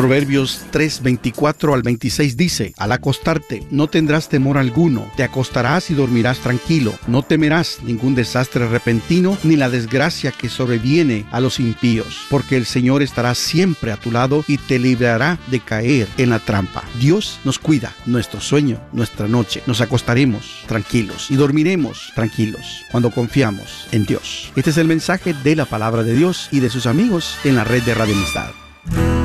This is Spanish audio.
Proverbios 3:24 al 26 dice: al acostarte no tendrás temor alguno, te acostarás y dormirás tranquilo, no temerás ningún desastre repentino ni la desgracia que sobreviene a los impíos, porque el Señor estará siempre a tu lado y te librará de caer en la trampa. Dios nos cuida nuestro sueño, nuestra noche. Nos acostaremos tranquilos y dormiremos tranquilos cuando confiamos en Dios. Este es el mensaje de la palabra de Dios y de sus amigos en la red de Radio Amistad.